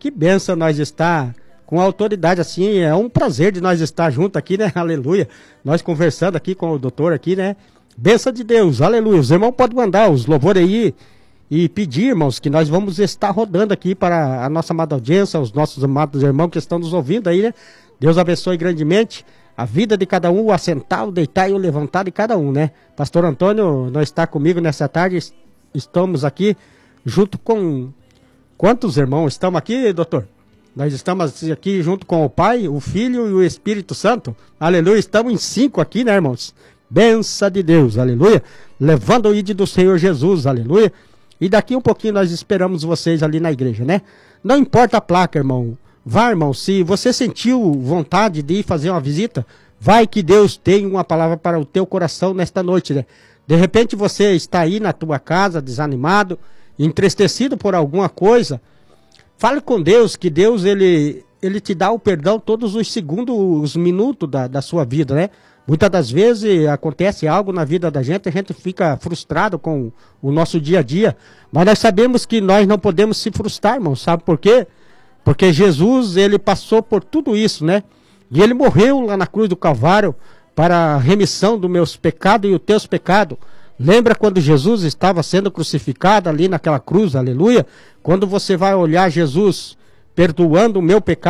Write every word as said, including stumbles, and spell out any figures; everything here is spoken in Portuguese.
Que benção nós estar com autoridade assim, é um prazer de nós estar junto aqui, né? Aleluia. Nós conversando aqui com o doutor aqui, né? Benção de Deus, aleluia. Os irmãos podem mandar os louvores aí e pedir, irmãos, que nós vamos estar rodando aqui para a nossa amada audiência, os nossos amados irmãos que estão nos ouvindo aí, né? Deus abençoe grandemente a vida de cada um, o assentar, o deitar e o levantar de cada um, né? Pastor Antônio não está comigo nessa tarde, estamos aqui junto com... Quantos irmãos estamos aqui, doutor? Nós estamos aqui junto com o Pai, o Filho e o Espírito Santo. Aleluia, estamos em cinco aqui, né, irmãos? Benção de Deus, aleluia. Levando o ídolo do Senhor Jesus, aleluia. E daqui um pouquinho nós esperamos vocês ali na igreja, né? Não importa a placa, irmão. Vá, irmão, se você sentiu vontade de ir fazer uma visita, vai que Deus tem uma palavra para o teu coração nesta noite, né? De repente você está aí na tua casa, desanimado, entristecido por alguma coisa. Fale com Deus, que Deus, ele, ele te dá o perdão todos os segundos, os minutos da, da sua vida, né? Muitas das vezes acontece algo na vida da gente, a gente fica frustrado com o nosso dia a dia, mas nós sabemos que nós não podemos se frustrar, irmão, sabe por quê? Porque Jesus, ele passou por tudo isso, né? E ele morreu lá na cruz do Calvário para a remissão dos meus pecados e os teus pecados. Lembra quando Jesus estava sendo crucificado ali naquela cruz, aleluia? Quando você vai olhar Jesus perdoando o meu pecado,